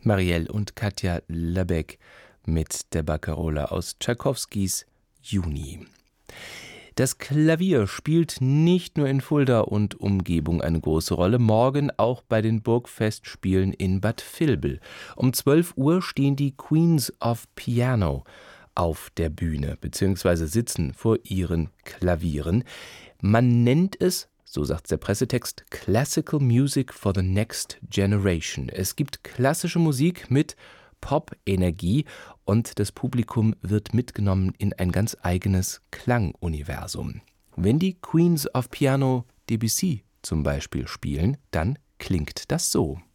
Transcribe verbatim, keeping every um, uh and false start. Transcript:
Marielle und Katja Labeck mit der Barcarola aus Tschaikowskis Juni. Das Klavier spielt nicht nur in Fulda und Umgebung eine große Rolle, morgen auch bei den Burgfestspielen in Bad Vilbel. Um zwölf Uhr stehen die Queens of Piano auf der Bühne bzw. sitzen vor ihren Klavieren. Man nennt es, so sagt der Pressetext, Classical Music for the Next Generation. Es gibt klassische Musik mit Pop-Energie und das Publikum wird mitgenommen in ein ganz eigenes Klanguniversum. Wenn die Queens of Piano Debussy zum Beispiel spielen, dann klingt das so.